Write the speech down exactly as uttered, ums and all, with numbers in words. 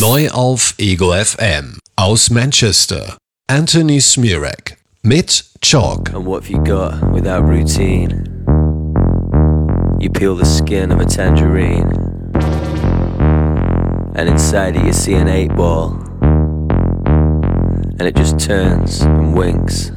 Neu auf Ego F M aus Manchester. Anthony Smirek mit Chalk. And what have you got without routine? You peel the skin of a tangerine, and inside it you see an eight ball, and it just turns and winks.